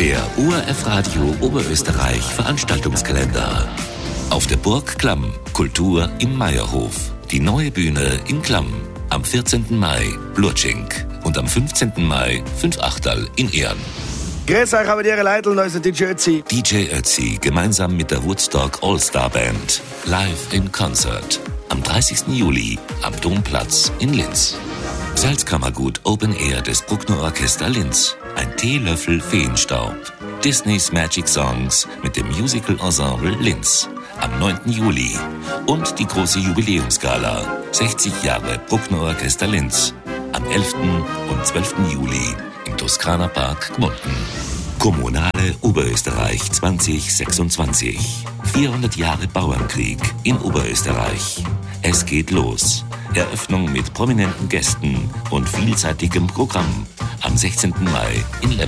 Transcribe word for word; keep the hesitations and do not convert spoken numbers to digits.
Der O R F Radio Oberösterreich Veranstaltungskalender. Auf der Burg Klamm, Kultur im Meierhof. Die neue Bühne in Klamm. Am vierzehnten Mai Blutschink und am fünfzehnten Mai Fünfachtal in Ehren. Grüß euch, aber die Leitl, da ist der D J Ötzi. D J Ötzi gemeinsam mit der Woodstock All-Star Band. Live in Concert. Am dreißigsten Juli am Domplatz in Linz. Salzkammergut Open Air des Bruckner Orchester Linz. Ein Teelöffel Feenstaub. Disneys Magic Songs mit dem Musical Ensemble Linz. Am neunten Juli. Und die große Jubiläumsgala. sechzig Jahre Bruckner Orchester Linz. Am elften und zwölften Juli im Toskana Park Gmunden. Kommunale Oberösterreich zwanzig sechsundzwanzig. vierhundert Jahre Bauernkrieg in Oberösterreich. Es geht los. Eröffnung mit prominenten Gästen und vielseitigem Programm am sechzehnten Mai